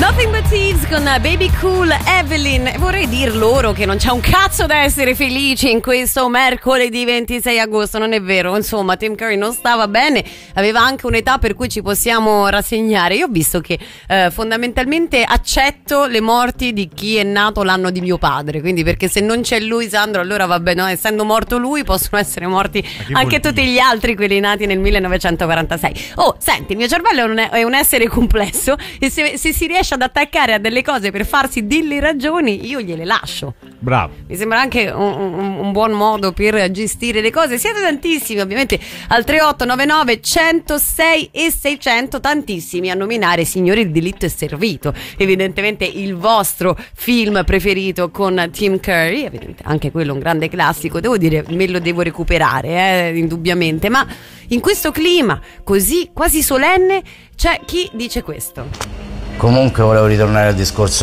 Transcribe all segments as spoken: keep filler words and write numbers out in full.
Nothing But Thieves con Baby Cool Evelyn. Vorrei dir loro che non c'è un cazzo da essere felici in questo mercoledì ventisei agosto, non è vero? Insomma, Tim Curry non stava bene, aveva anche un'età per cui ci possiamo rassegnare. Io ho visto che eh, fondamentalmente accetto le morti di chi è nato l'anno di mio padre, quindi perché se non c'è lui, Sandro, allora vabbè, no, essendo morto lui possono essere morti anche tutti gli altri, quelli nati nel millenovecentoquarantasei. Oh, senti, il mio cervello non è, è un essere complesso e se, se si riesce ad attaccare a delle cose per farsi delle ragioni, io gliele lascio. Bravo. Mi sembra anche un, un, un buon modo per gestire le cose. Siete tantissimi ovviamente al tre otto nove nove centosei e seicento, tantissimi a nominare Signori, il delitto è servito, evidentemente il vostro film preferito con Tim Curry, evidente, anche quello un grande classico, devo dire, me lo devo recuperare eh, indubbiamente, ma in questo clima così quasi solenne c'è chi dice questo. Comunque volevo ritornare al discorso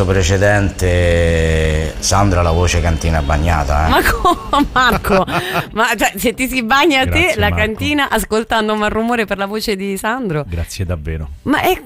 precedente. Sandra, la voce cantina bagnata, eh? Ma come, Marco? Ma cioè, se ti si bagna a te Grazie, la Marco. cantina ascoltando un rumore per la voce di Sandro? Grazie davvero. Ma è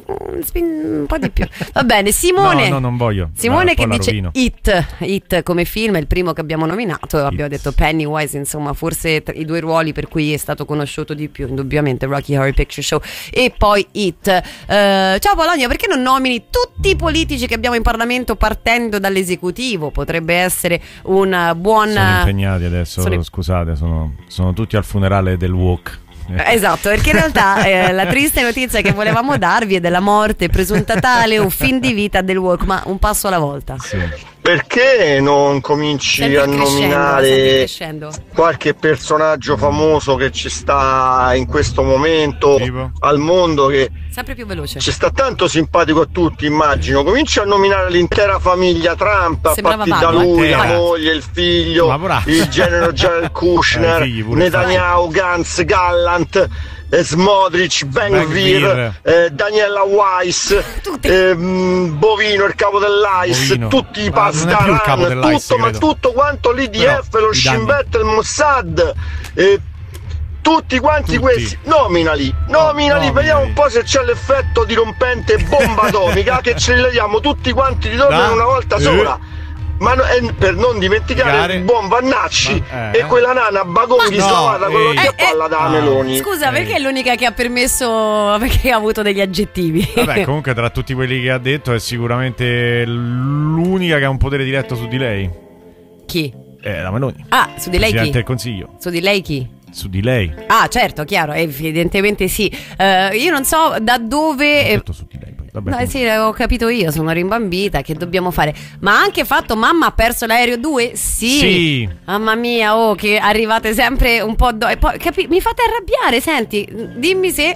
un po' di più. Va bene, Simone. No, no, non voglio. Simone No, che poi la dice rovino. It, It come film, è il primo che abbiamo nominato. Abbiamo detto Pennywise, insomma, forse tra i due ruoli per cui è stato conosciuto di più, indubbiamente Rocky Horror Picture Show e poi It. Uh, ciao Bologna, perché non nomini tutti i politici che abbiamo in Parlamento partendo dall'esecutivo? Potrebbe essere un buon... Sono impegnati adesso, Sono- scusate, sono, sono tutti al funerale del Walk. Esatto, perché in realtà eh, la triste notizia che volevamo darvi è della morte presunta tale o fin di vita del Walk, ma un passo alla volta. Sì. Perché non cominci Sempre a crescendo, sempre nominare crescendo. qualche personaggio famoso che ci sta in questo momento Tipo? al mondo, che Sempre più veloce. ci sta tanto simpatico a tutti, immagino. Cominci a nominare l'intera famiglia Trump, a Sembrava partire da Pablo. lui, la Intera. moglie, il figlio, Ma bravo. il general Jared Eh, Kushner, i figli pure. Netanyahu, Gantz, Gallant, eh, Smotrich, Ben Ben-Gvir. Gvir, eh, Daniela Weiss, Tutti. ehm, Bovino, il capo dell'A I S, Bovino. tutti i Ma non è più il capo Pasdaran, dell'A I S, tutto, ma credo. tutto quanto l'I D F, Però, lo i danni. Shin Bet, il Mossad, eh, tutti quanti Tutti. questi, nominali, nominali, nominali. vediamo un po' se c'è l'effetto dirompente bomba atomica che ce li leviamo tutti quanti di torno Da? in una volta Eh. sola. Ma no- e per non dimenticare Gare. il buon Vannacci Ma- eh. e quella nana Bagonghi No, slavata con ehi. l'occhio a Eh, eh. palla da Ah. Meloni. Scusa, Eh. perché è l'unica che ha permesso, perché ha avuto degli aggettivi? Vabbè, comunque tra tutti quelli che ha detto è sicuramente l'unica che ha un potere diretto su di lei. Chi? È la Meloni. Ah, su di lei Presidente chi? del Consiglio. Su di lei chi? Su di lei. Ah, certo, chiaro, evidentemente sì. Eh, io non so da dove... Ho eh, detto su di lei. Poi. Vabbè, No, comunque. sì, ho capito io, sono rimbambita, che dobbiamo fare? Ma ha anche fatto mamma ha perso l'aereo due? Sì. Sì. Mamma mia, oh, che arrivate sempre un po' do- e poi capi- mi fate arrabbiare, senti, dimmi se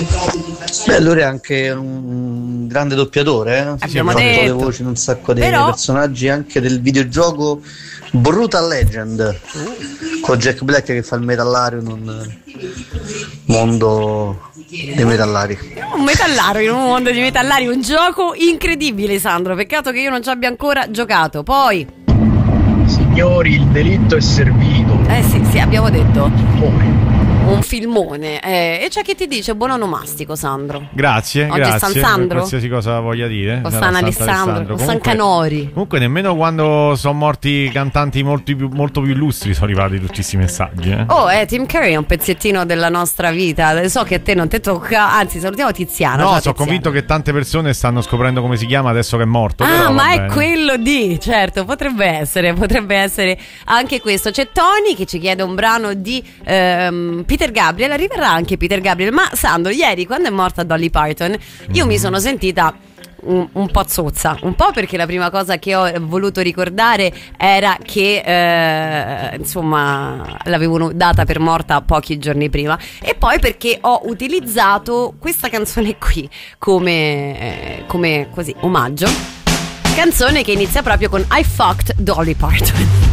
Beh, lui è anche un grande doppiatore, eh? Abbiamo ha fatto le detto. voci in un sacco di Però- personaggi anche del videogioco Brutal Legend con Jack Black che fa il metallario in un mondo dei metallari. un metallaro in un mondo di metallari, un gioco incredibile, Sandro, peccato che io non ci abbia ancora giocato. Poi, Signori, il delitto è servito. eh sì, sì, abbiamo detto Poi. un filmone, eh, e c'è chi ti dice buon onomastico, Sandro. Grazie, Oggi è grazie. San Sandro? Qualsiasi cosa voglia dire. O sarà San Sant'Alessandro. Alessandro, o San Comunque- Canori. Comunque nemmeno quando sono morti cantanti molto più, molto più illustri sono arrivati tutti questi messaggi. Eh? Oh, eh, Tim Curry è un pezzettino della nostra vita. So che a te non ti tocca. Anzi, salutiamo Tiziana. No, Ciao, sono Tiziana. convinto che tante persone stanno scoprendo come si chiama adesso che è morto. Ah, però ma va è bene. quello di, certo, potrebbe essere, potrebbe essere anche questo. C'è Tony che ci chiede un brano di ehm, Peter Gabriel, arriverà anche Peter Gabriel, ma Sandro, ieri quando è morta Dolly Parton, io mi sono sentita un, un po' zozza, un po' perché la prima cosa che ho voluto ricordare era che eh, insomma l'avevano data per morta pochi giorni prima, e poi perché ho utilizzato questa canzone qui come, eh, come così omaggio, canzone che inizia proprio con I fucked Dolly Parton.